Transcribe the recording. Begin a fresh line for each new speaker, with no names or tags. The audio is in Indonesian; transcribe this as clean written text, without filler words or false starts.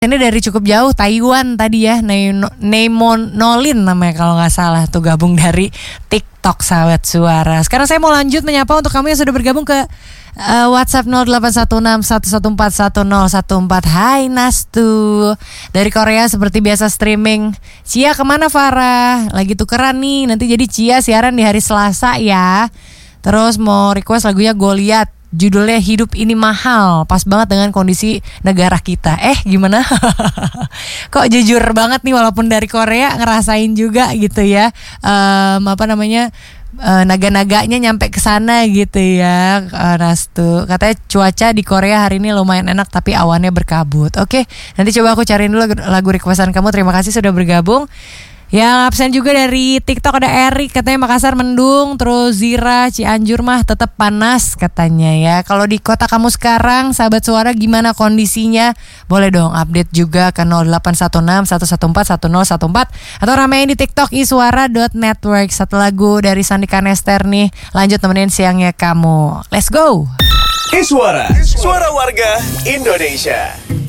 Ini dari cukup jauh, Taiwan tadi ya, Neymonolin namanya kalau nggak salah, tuh gabung dari TikTok sahabat suara. Sekarang saya mau lanjut menyapa untuk kamu yang sudah bergabung ke WhatsApp 081611411014. Hai Nastu, dari Korea seperti biasa streaming. Cia kemana Farah? Lagi tukeran nih, nanti jadi Cia siaran di hari Selasa ya. Terus mau request lagunya Goliat, judulnya Hidup Ini Mahal. Pas banget dengan kondisi negara kita. Gimana? Kok jujur banget nih, walaupun dari Korea ngerasain juga gitu ya. Naga-naganya nyampe ke sana gitu ya. Rastu katanya cuaca di Korea hari ini lumayan enak tapi awannya berkabut. Oke, nanti coba aku cariin dulu lagu requestan kamu. Terima kasih sudah bergabung. Yang absen juga dari TikTok ada Erik, katanya Makassar mendung. Terus Zira, Cianjur mah tetap panas katanya ya. Kalau di kota kamu sekarang sahabat suara gimana kondisinya? Boleh dong update juga ke 081611411014 atau ramein di TikTok iswara.network. Satu lagu dari Sandika Nester nih, lanjut temenin siangnya kamu. Let's go.
Iswara, suara warga Indonesia.